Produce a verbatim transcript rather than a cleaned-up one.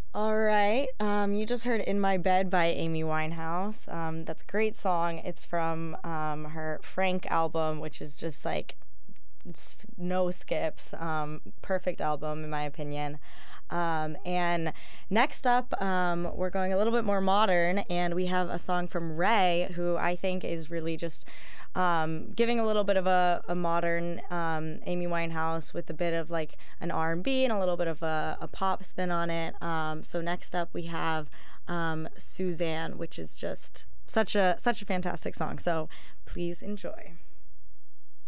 All right. Um, you just heard In My Bed by Amy Winehouse. Um, that's a great song. It's from um, her Frank album, which is just like it's no skips. Um, perfect album, in my opinion. Um, and next up, um, we're going a little bit more modern, and we have a song from Ray, who I think is really just um, giving a little bit of a, a modern um, Amy Winehouse with a bit of like an R and B and a little bit of a, a pop spin on it. Um, so next up, we have um, Suzanne, which is just such a such a fantastic song. So please enjoy.